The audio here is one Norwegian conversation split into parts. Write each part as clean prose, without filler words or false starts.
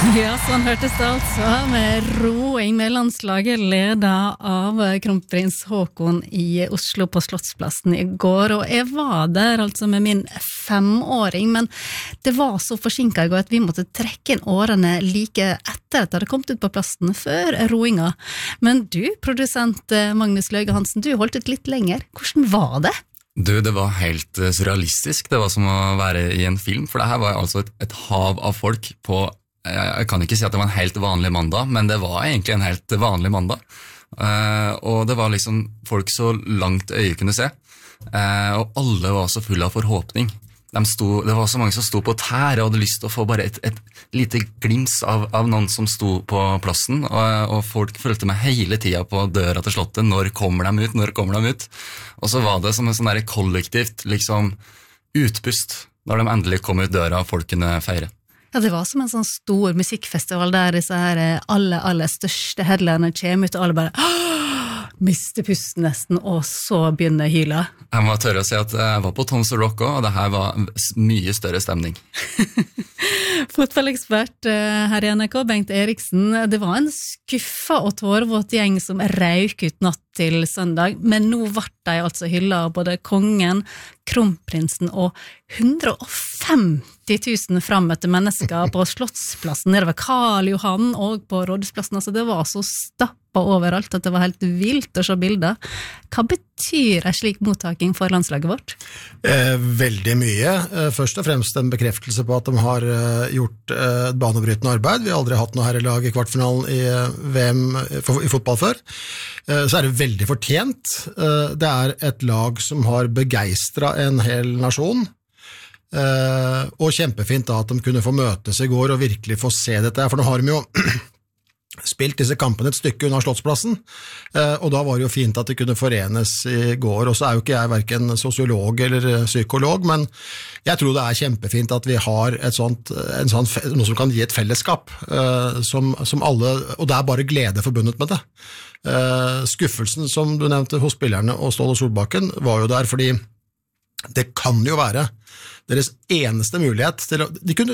Ja, sånn hørtes det altså med roing med landslaget ledet av kronprins Håkon i Oslo på Slottsplassen i går, og jeg var der altså med min 5-åring, men det var så forsinket i går at vi måtte trekke inn årene like etter at det hadde kommet ut på plassen før roinga. Men du, produsent Magnus Løge Hansen, du holdt ut litt lenger. Hvordan var det? Du, det var helt surrealistisk. Det var som å være i en film, for det her var altså et hav av folk på. Jeg kan ikke si at det var en helt vanlig mandag, men det var egentlig en helt vanlig mandag. Og det var liksom folk så langt øyet kunne se. Og alle var så fulle av forhåpning. Det var så mange som sto på tær og hadde lyst til å få bare et lite glims av noen som sto på plassen. Og folk følte meg hele tiden på døra til slottet. Når kommer de ut? Når kommer de ut? Og så var det som en sånn der kollektivt liksom, utpust når de endelig kom ut døra og folk kunne feire. Ja, det var som en sånn stor musikkfestival der disse her aller største headlinerne kommer ut, og alle bare mister pusten nesten, og så begynner hyla. Jeg må tørre å si at jeg var på Tons of Rock også, og det her var mye større stemning. Fotballekspert her i NRK, Bengt Eriksen, det var en skuffa og tårevåt gjeng som røyk ut natt til søndag, men nå ble de altså hyllet av både kongen, kronprinsen og 150 000 fremmøtte mennesker på Slottsplassen, det var Karl Johan og på Rådhusplassen, altså det var så stappet overalt at det var helt vilt å se bilder. Hva betyr en slik mottaking for landslaget vårt? Veldig mye. Først og fremst en bekreftelse på at de har gjort et banebrytende arbeid. Vi har aldri hatt noe herrelag i kvartfinalen i VM i fotball før. Så er det veldig fortjent. Det er et lag som har begeistret en hel nasjon. Og kjempefint da at de kunne få møtes i går og virkelig få se dette, for nå har de jo spilt disse kampene et stykke under Slottsplassen, og da var det jo fint at det kunne forenes i går, og så er jo ikke jeg hverken sosiolog eller psykolog, men jeg tror det er kjempefint at vi har noe som kan gi et fellesskap, som alle, og det er bare glede forbundet med det. Skuffelsen som du nevnte hos spillerne og Ståle Solbakken var jo der, fordi det kan jo være deres eneste mulighet til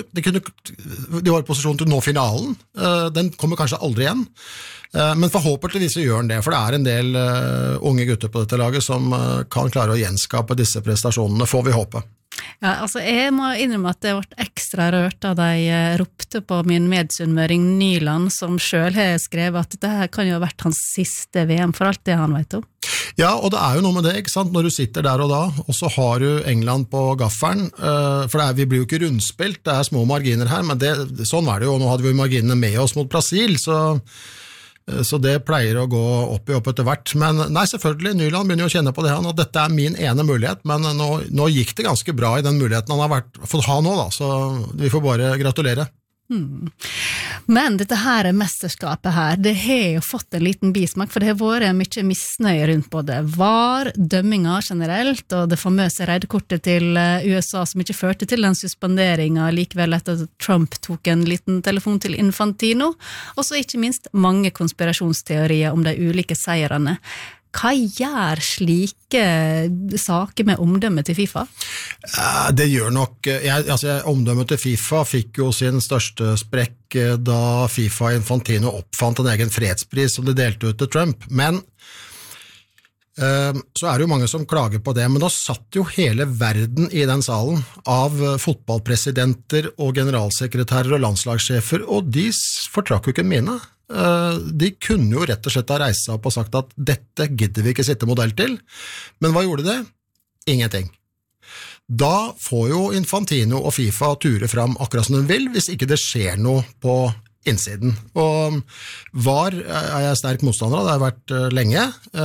de var i posisjon til å nå finalen, den kommer kanskje aldri igjen, men forhåpentligvis gjør den det, for det er en del unge gutter på dette laget som kan klare å gjenskape disse prestasjonene, får vi håpe. Ja, altså jeg må innrømme at det ble ekstra rørt da de ropte på min medsunnmøring Nyland, som selv har skrevet at dette kan jo ha vært hans siste VM for alt det han vet om. Ja, og det er jo noe med det, ikke sant? Når du sitter der og da, og så har du England på gafferen, for vi blir jo ikke rundspilt, det er små marginer her, men sånn var det jo, og nå hadde vi marginene med oss mot Brasil, så det pleier å gå opp etter hvert, men nei, selvfølgelig, Nyland begynner jo å kjenne på det han, og dette er min ene mulighet, men nå gikk det ganske bra i den muligheten han har fått ha nå da, så vi får bare gratulere. Men dette her mesterskapet her, det har jo fått en liten bismak, for det har vært mye misnøye rundt både VAR, dømminga generelt, og det famøse reidekortet til USA som ikke førte til den suspenderingen likevel etter at Trump tok en liten telefon til Infantino, og så ikke minst mange konspirasjonsteorier om de ulike seirene. Hva gjør slike saker med omdømmet til FIFA? Det gjør nok, omdømmet til FIFA fikk jo sin største sprekk da FIFA Infantino oppfant en egen fredspris som de delte ut til Trump, men så er det jo mange som klager på det, men da satt jo hele verden i den salen av fotballpresidenter og generalsekretærer og landslagssjefer, og de fortrakk jo ikke mine. De kunne jo rett og slett ha reist seg opp og sagt at dette gidder vi ikke sitte modell til, men hva gjorde det? Ingenting. Da får jo Infantino og FIFA ture fram akkurat som de vil, hvis ikke det skjer noe på innsiden. Og VAR er jeg sterk motstander av, det har vært lenge,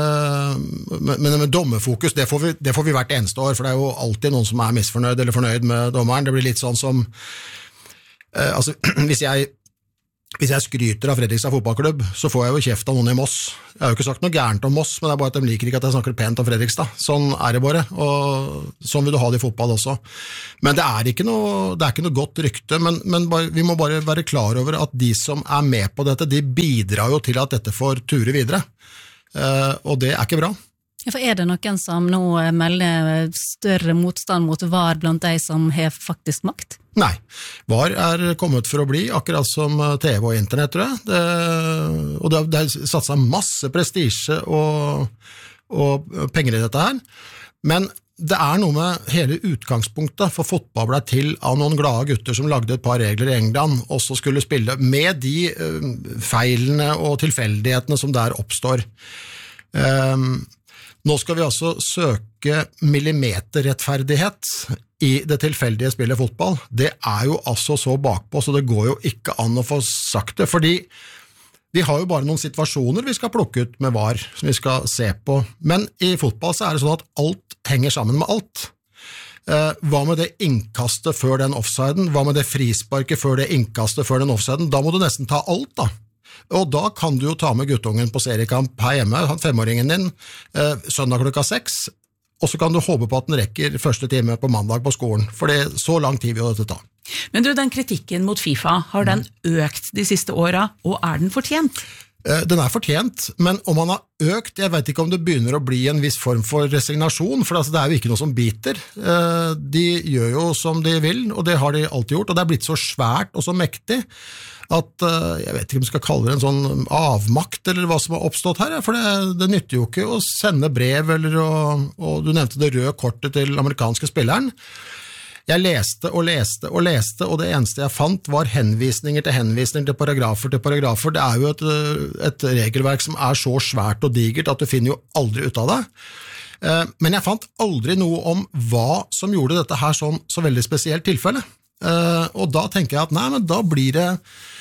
men med dommerfokus, det får vi hvert eneste år, for det er jo alltid noen som er misfornøyd eller fornøyd med dommeren. Det blir litt sånn som, hvis jeg skryter av Fredrikstad fotballklubb, så får jeg jo kjeft av noen i Moss. Jeg har jo ikke sagt noe gærent om Moss, men det er bare at de liker ikke at jeg snakker pent om Fredrikstad. Sånn er det bare, og sånn vil du ha det i fotball også. Men det er ikke noe godt rykte, men vi må bare være klar over at de som er med på dette, de bidrar jo til at dette får ture videre. Og det er ikke bra. Ja, for det noen som nå melder større motstand mot VAR blant de som har faktisk makt? Nei, VAR kommet for å bli, akkurat som TV og internett, tror jeg. Og det satset masse prestisje og penger i dette her. Men det noe med hele utgangspunktet, for fotball ble til av noen glade gutter som lagde et par regler i England, og så skulle spille med de feilene og tilfeldighetene som der oppstår. Nå skal vi altså søke millimeterrettferdighet i det tilfeldige spillet fotball. Det jo altså så bakpå, så det går jo ikke an å få sagt det, fordi vi har jo bare noen situasjoner vi skal plukke ut med VAR, som vi skal se på. Men i fotball så det sånn at alt henger sammen med alt. Hva med det innkastet før den offsiden? Hva med det frisparket før det innkastet før den offsiden? Da må du nesten ta alt da. Og da kan du jo ta med guttungen på seriekamp her hjemme, han 5-åringen din, søndag klokka 6, og så kan du håpe på at den rekker første time på mandag på skolen, for så lang tid vil dette ta. Men du, den kritikken mot FIFA, har den økt de siste årene, og den fortjent? Den fortjent, men om han har økt, jeg vet ikke om det begynner å bli en viss form for resignasjon, for det jo ikke noe som biter. De gjør jo som de vil, og det har de alltid gjort, og det blitt så svært og så mektig, at jeg vet ikke om jeg skal kalle det en sånn avmakt, eller hva som har oppstått her, for det nytter jo ikke å sende brev, og du nevnte det røde kortet til amerikanske spilleren. Jeg leste, og det eneste jeg fant var henvisninger til paragrafer. Det jo et regelverk som så svært og digert at du finner jo aldri ut av det. Men jeg fant aldri noe om hva som gjorde dette her så veldig spesielt tilfelle. Og da tenker jeg at nei, men da blir det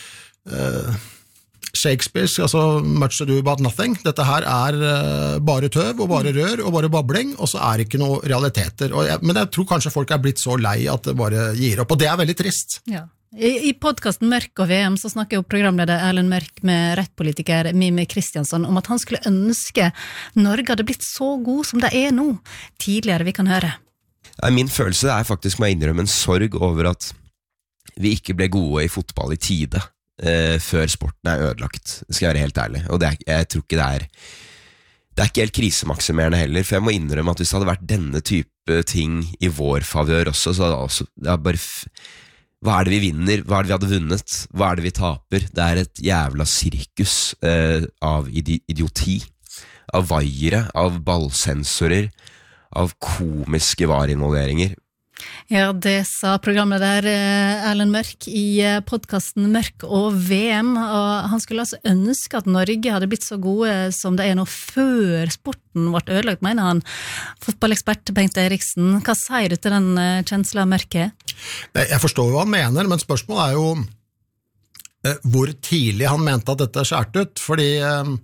Shakespeares, altså Much Ado About Nothing. Dette her bare tøv og bare rør og bare babling, og så det ikke noe realiteter. Men jeg tror kanskje folk blitt så lei at det bare gir opp, og det veldig trist. Ja. I podcasten Mørk og VM så snakker jo programleder Erlend Mørk med rettpolitiker Mimmi Kristiansson om at han skulle ønske Norge hadde blitt så god som det nå. Tidligere vi kan høre. Min følelse faktisk med å innrømme en sorg over at vi ikke ble gode i fotball i tide. Før sporten ødelagt, skal jeg være helt ærlig. Og jeg tror ikke det ikke helt krisemaksimerende heller, for jeg må innrømme at hvis det hadde vært denne type ting i vår favør også, så det bare hva det vi vinner, hva det vi hadde vunnet, hva det vi taper? Det et jævla sirkus av idioti, av vaiere, av ballsensorer, av komiske varinvolveringer. Ja, det sa programleder Erlend Mørk i podcasten Mørk og VM, og han skulle altså ønske at Norge hadde blitt så gode som det nå før sporten ble ødelagt, mener han. Fotballekspert Bengt Eriksen, hva sier du til den kjensla av Mørke? Jeg forstår hva han mener, men spørsmålet jo hvor tidlig han mente at dette skjærte ut, fordi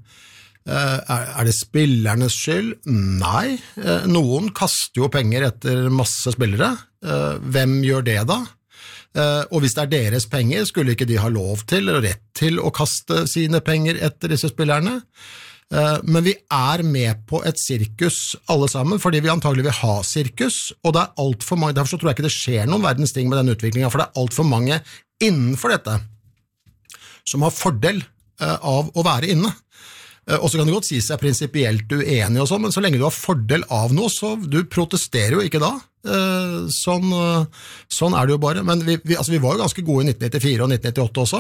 det spillernes skyld? Nei. Noen kaster jo penger etter masse spillere. Hvem gjør det da? Og hvis det deres penger, skulle ikke de ha lov til og rett til å kaste sine penger etter disse spillerne? Men vi med på et sirkus alle sammen, fordi vi antagelig vil ha sirkus, og det alt for mange, derfor så tror jeg ikke det skjer noen verdens ting med den utviklingen, for det alt for mange innenfor dette som har fordel av å være inne. Og så kan det godt si seg prinsipielt uenig og sånn, men så lenge du har fordel av noe, så du protesterer jo ikke da. Sånn det jo bare. Men vi var jo ganske gode i 1994 og 1998 også.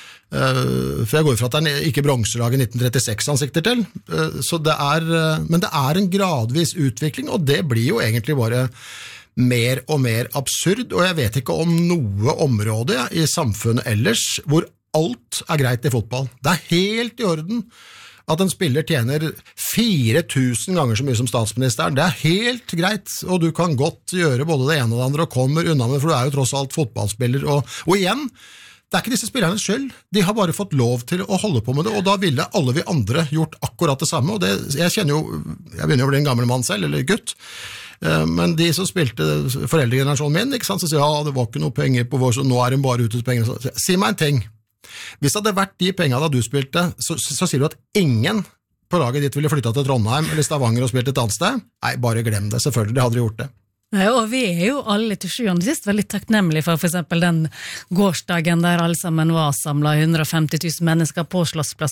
For jeg går fra at det ikke bronselag i 1936 han sikter til. Så men det en gradvis utvikling, og det blir jo egentlig bare mer og mer absurd, og jeg vet ikke om noe område i samfunnet ellers hvor alt greit i fotball. Det helt i orden at en spiller tjener 4000 ganger så mye som statsministeren. Det helt greit, og du kan godt gjøre både det ene og det andre, og kommer unna med, for du jo tross alt fotballspiller. Og igjen, det ikke disse spillernes skyld. De har bare fått lov til å holde på med det, og da ville alle vi andre gjort akkurat det samme. Og jeg begynner jo å bli en gammel mann selv, eller gutt, men de som spilte foreldregenerasjonen min, ikke sant, så sier det var ikke noe penger på vår, så nå de bare ute penger. Si meg en ting. Hvis det hadde vært de pengene da du spilte, så sier du at ingen på laget ditt ville flytta til Trondheim eller Stavanger og spilt et annet sted? Nei, bare glem det, selvfølgelig, det hadde gjort det. Ja, og vi jo alle til sjuende sist veldig takknemlige for eksempel den gårsdagen der alle sammen var samlet, 150 000 mennesker på Slottsplassen